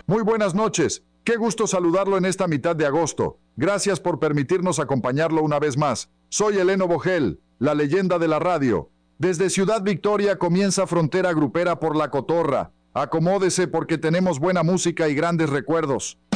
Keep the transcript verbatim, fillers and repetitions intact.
Muy buenas noches. Qué gusto saludarlo en esta mitad de agosto. Gracias por permitirnos acompañarlo una vez más. Soy Eleno Bogel, la leyenda de la radio. Desde Ciudad Victoria comienza Frontera Grupera por La Cotorra. Acomódese porque tenemos buena música y grandes recuerdos.